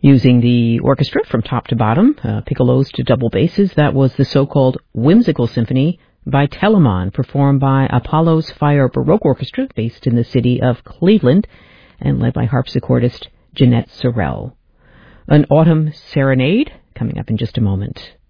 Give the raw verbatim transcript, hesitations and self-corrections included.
Using the orchestra from top to bottom, uh, piccolos to double basses, that was the so-called Whimsical Symphony by Telemann, performed by Apollo's Fire Baroque Orchestra, based in the city of Cleveland, and led by harpsichordist Jeanette Sorrell. An Autumn Serenade, coming up in just a moment.